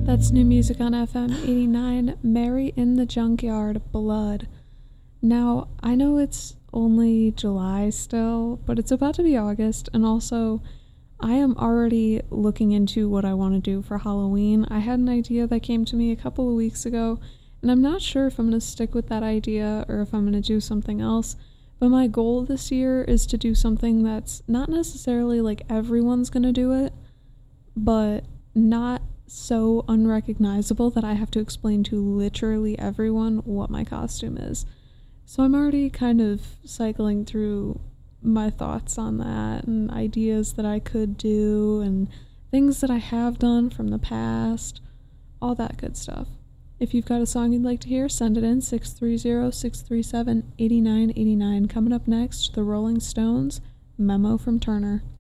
That's new music on FM 89, Mary in the Junkyard, Blood. Now, I know it's only July still, but it's about to be August, and also, I am already looking into what I want to do for Halloween. I had an idea that came to me a couple of weeks ago, and I'm not sure if I'm going to stick with that idea or if I'm going to do something else, but my goal this year is to do something that's not necessarily like everyone's going to do it, but not so unrecognizable that I have to explain to literally everyone what my costume is. So I'm already kind of cycling through my thoughts on that and ideas that I could do and things that I have done from the past, all that good stuff. If you've got a song you'd like to hear, send it in 630-637-8989. Coming up next, The Rolling Stones, Memo from Turner.